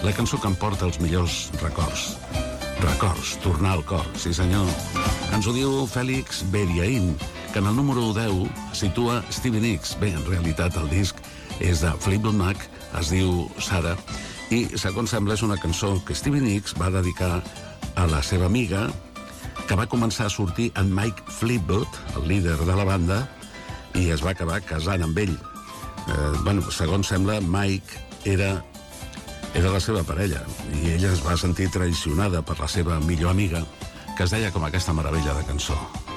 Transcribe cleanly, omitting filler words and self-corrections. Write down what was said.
La cançó que em porta els millors records. Records, tornar al cor, sí senyor. Ens ho diu Félix Beriaín, que en el número 10 situa Stevie Nicks. Bé, en realitat el disc és de Fleetwood Mac, es diu Sarah, i segons sembla és una cançó que Stevie Nicks va dedicar a la seva amiga, que va començar a sortir en Mike Fleetwood, el líder de la banda, i es va acabar casant amb ell. Segons sembla, Mike era la seva parella, i ella es va sentir traicionada per la seva millor amiga, que es deia com aquesta meravella de cançó.